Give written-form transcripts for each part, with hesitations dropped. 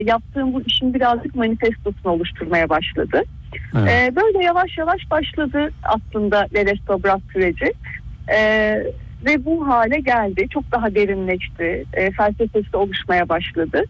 yaptığım bu işin birazcık manifestosunu oluşturmaya başladı. Evet. Böyle yavaş yavaş başladı aslında Lerestograf süreci. Ve bu hale geldi. Çok daha derinleşti. Felsefesi oluşmaya başladı.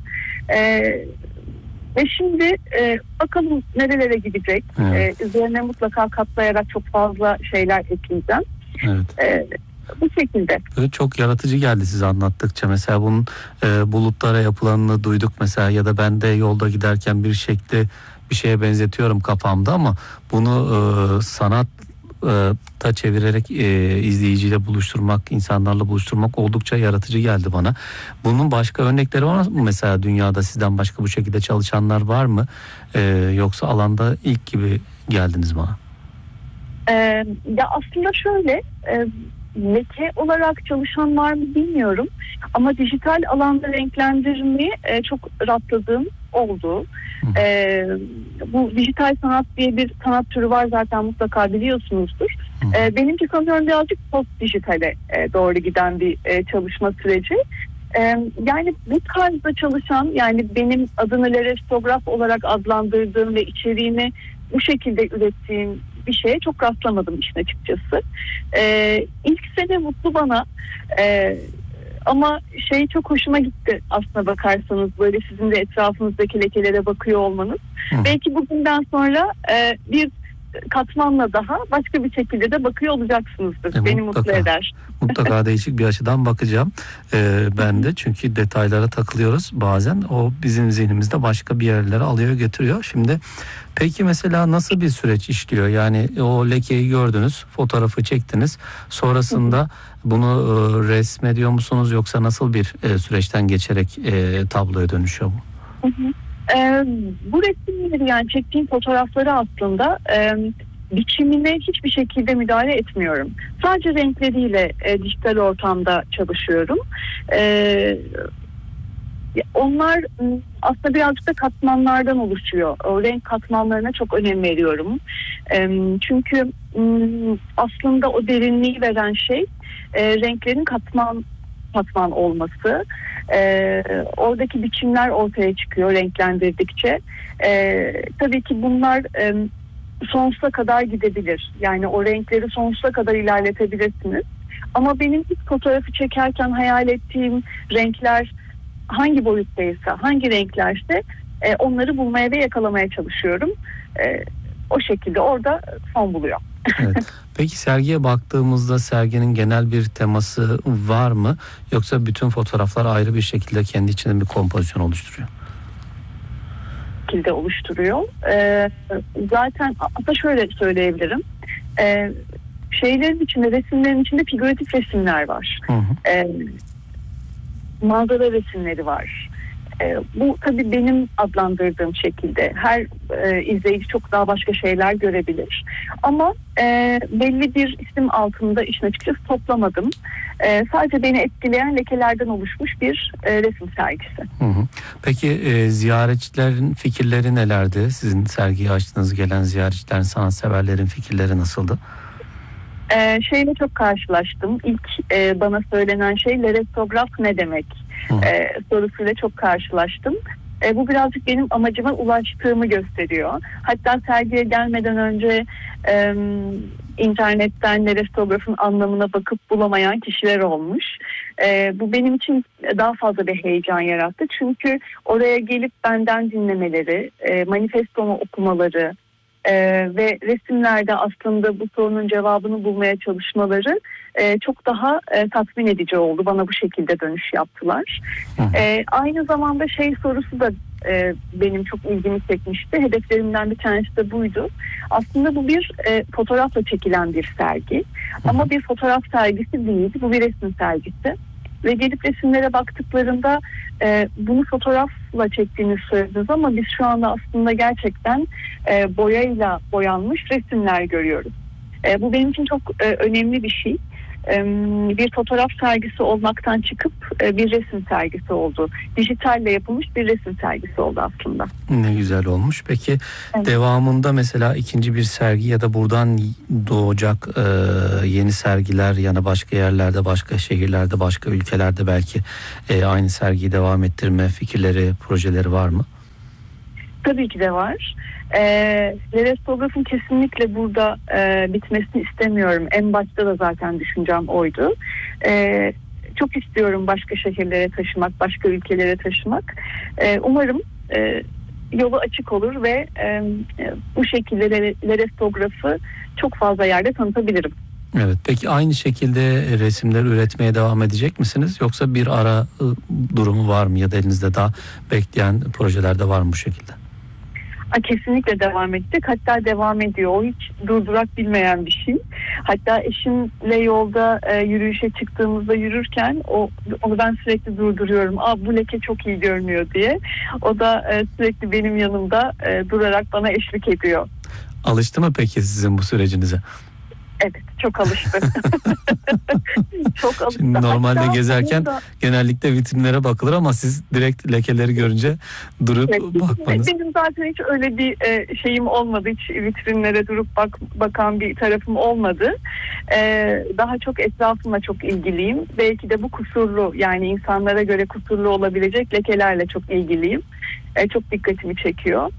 Ve şimdi bakalım nerelere gidecek. Evet. Üzerine mutlaka katlayarak çok fazla şeyler ekleyeceğim. Evet. Bu şekilde. Böyle çok yaratıcı geldi size anlattıkça. Mesela bunun bulutlara yapılanını duyduk mesela, ya da ben de yolda giderken bir şekli bir şeye benzetiyorum kafamda, ama bunu sanat ta çevirerek izleyiciyle buluşturmak, insanlarla buluşturmak oldukça yaratıcı geldi bana. Bunun başka örnekleri var mı? Mesela dünyada sizden başka bu şekilde çalışanlar var mı? Yoksa alanda ilk gibi geldiniz bana? Ya aslında şöyle, leke olarak çalışan var mı bilmiyorum. Ama dijital alanda renklendirmeyi çok rastladığım oldu. Bu dijital sanat diye bir sanat türü var, zaten mutlaka biliyorsunuzdur. Benimki sanıyorum birazcık post dijitale doğru giden bir çalışma süreci. Yani bu tarzda çalışan, yani benim adını Lerestograf olarak adlandırdığım ve içeriğini bu şekilde ürettiğim bir şeye çok rastlamadım işin açıkçası. İlk sene mutlu bana. Ama şey çok hoşuma gitti aslına bakarsanız, böyle sizin de etrafınızdaki lekelere bakıyor olmanız. Belki bugünden sonra bir katmanla daha başka bir şekilde de bakıyor olacaksınızdır. Beni mutlu eder. Mutlaka değişik bir açıdan bakacağım. Ben de, çünkü detaylara takılıyoruz bazen. O bizim zihnimizde başka bir yerlere alıyor götürüyor. Şimdi peki mesela nasıl bir süreç işliyor? Yani o lekeyi gördünüz, fotoğrafı çektiniz. Sonrasında bunu resmediyor musunuz, yoksa nasıl bir süreçten geçerek tabloya dönüşüyor bu? Bu resimleri, yani çektiğim fotoğrafları aslında biçimine hiçbir şekilde müdahale etmiyorum. Sadece renkleriyle dijital ortamda çalışıyorum. Onlar aslında birazcık da katmanlardan oluşuyor. O renk katmanlarına çok önem veriyorum. Çünkü aslında o derinliği veren şey renklerin katman olması. Oradaki biçimler ortaya çıkıyor renklendirdikçe. Tabii ki bunlar sonsuza kadar gidebilir. Yani o renkleri sonsuza kadar ilerletebilirsiniz. Ama benim ilk fotoğrafı çekerken hayal ettiğim renkler hangi boyuttaysa, hangi renklerse onları bulmaya ve yakalamaya çalışıyorum. O şekilde orada son buluyor. Evet. Peki sergiye baktığımızda serginin genel bir teması var mı? Yoksa bütün fotoğraflar ayrı bir şekilde kendi içinde bir kompozisyon oluşturuyor? Şekilde oluşturuyor. Zaten hatta şöyle söyleyebilirim. Şeylerin içinde, resimlerin içinde figüratif resimler var. Manzara resimleri var. Bu tabii benim adlandırdığım şekilde. Her izleyici çok daha başka şeyler görebilir. Ama belli bir isim altında işin açıkçası toplamadım. Sadece beni etkileyen lekelerden oluşmuş bir resim sergisi. Peki ziyaretçilerin fikirleri nelerdi? Sizin sergiyi açtığınız gelen ziyaretçilerin, sanatseverlerin fikirleri nasıldı? Şeyle çok karşılaştım. İlk bana söylenen şey Lerestograf ne demek sorusuyla çok karşılaştım. Bu birazcık benim amacıma ulaştığımı gösteriyor. Hatta sergiye gelmeden önce internetten Lerestograf'ın anlamına bakıp bulamayan kişiler olmuş. Bu benim için daha fazla bir heyecan yarattı. Çünkü oraya gelip benden dinlemeleri, manifestomu okumaları, ve resimlerde aslında bu sorunun cevabını bulmaya çalışmaları çok daha tatmin edici oldu. Bana bu şekilde dönüş yaptılar. Aynı zamanda şey sorusu da benim çok ilgimi çekmişti. Hedeflerimden bir tanesi de buydu. Aslında bu bir fotoğrafla çekilen bir sergi. Ama bir fotoğraf sergisi değil. Bu bir resim sergisi. Ve gelip resimlere baktıklarında bunu fotoğrafla çektiğini söylediniz, ama biz şu anda aslında gerçekten boyayla boyanmış resimler görüyoruz. Bu benim için çok önemli bir şey. Bir fotoğraf sergisi olmaktan çıkıp bir resim sergisi oldu. Dijitalle yapılmış bir resim sergisi oldu aslında. Ne güzel olmuş. Peki devamında mesela ikinci bir sergi ya da buradan doğacak yeni sergiler, yani başka yerlerde, başka şehirlerde, başka ülkelerde belki aynı sergiyi devam ettirme fikirleri, projeleri var mı? Tabii ki de var. Lerestografın kesinlikle burada bitmesini istemiyorum. En başta da zaten düşüncem oydu. Çok istiyorum başka şehirlere taşımak, başka ülkelere taşımak. Umarım yolu açık olur ve bu şekilde lerestografı çok fazla yerde tanıtabilirim. Evet. Peki aynı şekilde resimler üretmeye devam edecek misiniz? Yoksa bir ara durumu var mı ya da elinizde daha bekleyen projelerde var mı bu şekilde? Kesinlikle devam edecek. Hatta devam ediyor. O hiç durdurak bilmeyen bir şey. Hatta eşimle yolda yürüyüşe çıktığımızda yürürken onu ben sürekli durduruyorum. Bu leke çok iyi görünüyor diye. O da sürekli benim yanımda durarak bana eşlik ediyor. Alıştı mı peki sizin bu sürecinize? Evet, çok alıştı. Çok alıştı. Şimdi normalde hatta gezerken genellikle vitrinlere bakılır ama siz direkt lekeleri görünce durup bakmanız. Benim zaten hiç öyle bir şeyim olmadı. Hiç vitrinlere durup bakan bir tarafım olmadı. Daha çok etrafımla çok ilgiliyim. Belki de bu kusurlu, yani insanlara göre kusurlu olabilecek lekelerle çok ilgiliyim. Çok dikkatimi çekiyor.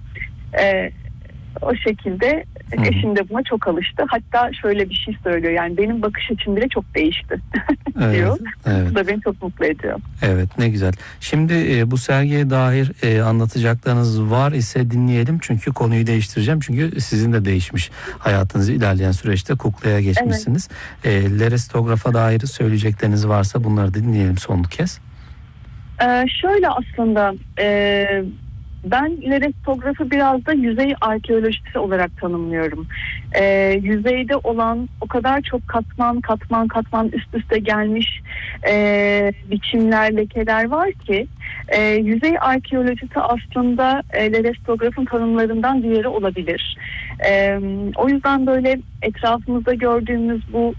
O şekilde eşim de buna çok alıştı. Hatta şöyle bir şey söylüyor. Yani benim bakış açım bile çok değişti diyor. Evet. Bu da beni çok mutlu ediyor. Evet, ne güzel. Şimdi bu sergiye dair anlatacaklarınız var ise dinleyelim. Çünkü konuyu değiştireceğim. Çünkü sizin de değişmiş hayatınız ilerleyen süreçte kuklaya geçmişsiniz. Evet. Lerestografa dair söyleyecekleriniz varsa bunları dinleyelim son kez. Şöyle aslında... Ben lerestografı biraz da yüzey arkeolojisi olarak tanımlıyorum. Yüzeyde olan o kadar çok katman üst üste gelmiş biçimler, lekeler var ki yüzey arkeolojisi aslında lerestografın tanımlarından diğeri olabilir. O yüzden böyle etrafımızda gördüğümüz bu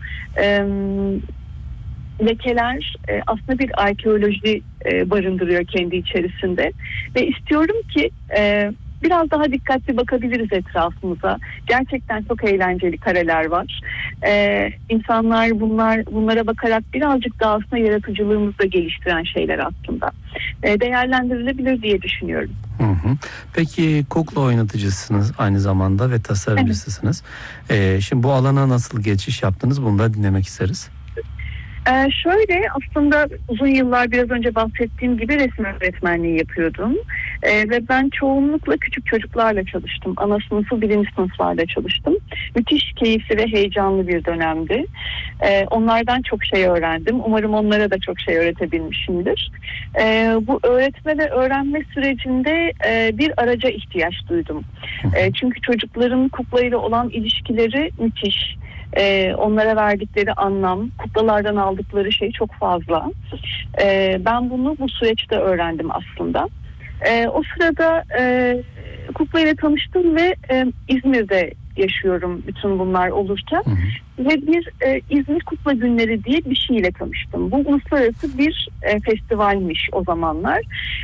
lekeler aslında bir arkeoloji barındırıyor kendi içerisinde ve istiyorum ki biraz daha dikkatli bakabiliriz etrafımıza. Gerçekten çok eğlenceli kareler var. İnsanlar bunlara bakarak birazcık daha aslında yaratıcılığımızı da geliştiren şeyler aslında. Değerlendirilebilir diye düşünüyorum. Peki kukla oynatıcısınız aynı zamanda ve tasarımcısınız. Evet. Şimdi bu alana nasıl geçiş yaptınız? Bunu da dinlemek isteriz. Şöyle aslında uzun yıllar biraz önce bahsettiğim gibi resim öğretmenliği yapıyordum. Ve ben çoğunlukla küçük çocuklarla çalıştım. Ana sınıfı, birinci sınıflarla çalıştım. Müthiş keyifli ve heyecanlı bir dönemdi. Onlardan çok şey öğrendim. Umarım onlara da çok şey öğretebilmişimdir. Bu öğretme ve öğrenme sürecinde bir araca ihtiyaç duydum. Çünkü çocukların kuklayla olan ilişkileri müthiş. Onlara verdikleri anlam, kuklalardan aldıkları şey çok fazla. Ben bunu bu süreçte öğrendim aslında. O sırada kuklayla tanıştım ve İzmir'de yaşıyorum bütün bunlar olurken. Ve bir İzmir Kukla Günleri diye bir şeyle tanıştım. Bu uluslararası bir festivalmiş o zamanlar.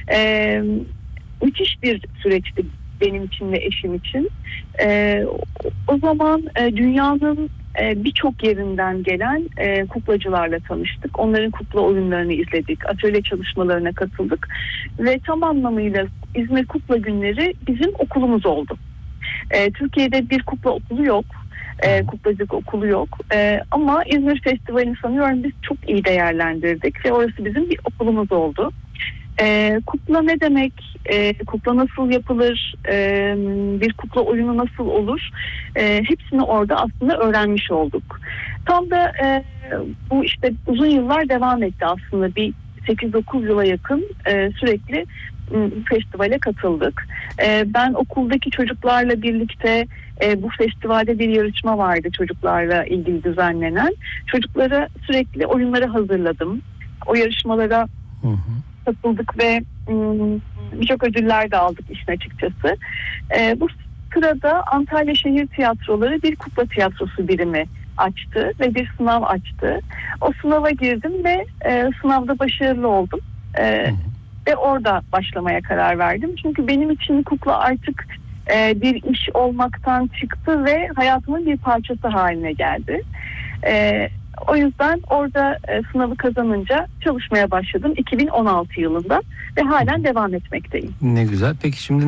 Müthiş bir süreçti benim için ve eşim için. O zaman dünyanın birçok yerinden gelen kuklacılarla tanıştık. Onların kukla oyunlarını izledik. Atölye çalışmalarına katıldık. Ve tam anlamıyla İzmir Kukla Günleri bizim okulumuz oldu. Türkiye'de bir kukla okulu yok. Kuklacılık okulu yok. Ama İzmir Festivali'ni sanıyorum biz çok iyi değerlendirdik. Ve orası bizim bir okulumuz oldu. Kukla ne demek? Kukla nasıl yapılır? Bir kukla oyunu nasıl olur? Hepsini orada aslında öğrenmiş olduk. Tam da bu işte uzun yıllar devam etti aslında. Bir 8-9 yıla yakın sürekli festivale katıldık. Ben okuldaki çocuklarla birlikte bu festivalde bir yarışma vardı çocuklarla ilgili düzenlenen. Çocuklara sürekli oyunları hazırladım. O yarışmalara katıldık ve birçok ödüller de aldık işin açıkçası. Bu sırada Antalya Şehir Tiyatroları bir kukla tiyatrosu birimi açtı ve bir sınav açtı. O sınava girdim ve sınavda başarılı oldum. Ve orada başlamaya karar verdim. Çünkü benim için kukla artık bir iş olmaktan çıktı ve hayatımın bir parçası haline geldi. O yüzden orada sınavı kazanınca çalışmaya başladım 2016 yılında ve halen devam etmekteyim. Ne güzel. Peki şimdi